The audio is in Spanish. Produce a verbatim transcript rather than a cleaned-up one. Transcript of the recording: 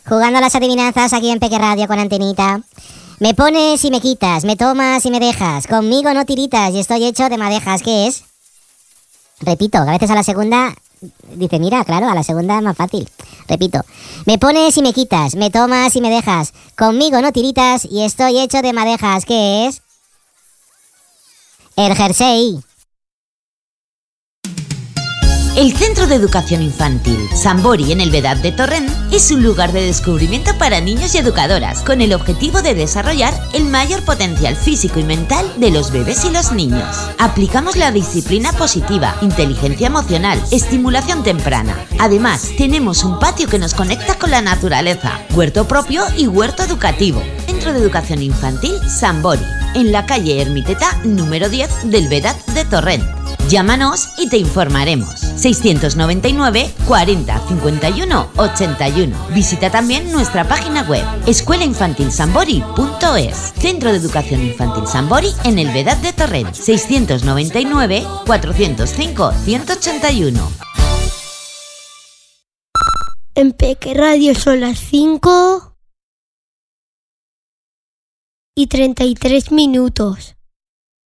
Jugando a las adivinanzas aquí en Peque Radio con Antenita. Me pones y me quitas, me tomas y me dejas. Conmigo no tiritas y estoy hecho de madejas. ¿Qué es? Repito, que a veces a la segunda... Dice, mira, claro, a la segunda es más fácil. Repito. Me pones y me quitas, me tomas y me dejas. Conmigo no tiritas y estoy hecho de madejas. ¿Qué es? El jersey. El Centro de Educación Infantil Sambori en el Vedad de Torrent es un lugar de descubrimiento para niños y educadoras con el objetivo de desarrollar el mayor potencial físico y mental de los bebés y los niños. Aplicamos la disciplina positiva, inteligencia emocional, estimulación temprana. Además, tenemos un patio que nos conecta con la naturaleza, huerto propio y huerto educativo. Centro de Educación Infantil Sambori, en la calle Ermiteta número diez del Vedad de Torrent. Llámanos y te informaremos. seiscientos noventa y nueve, cuarenta, cincuenta y uno, ochenta y uno. Visita también nuestra página web escuela infantil sambori punto es. Centro de Educación Infantil Sambori en el Vedad de Torrent. seiscientos noventa y nueve, cuatrocientos cinco, ciento ochenta y uno. En Peque Radio son las cinco y treinta y tres minutos.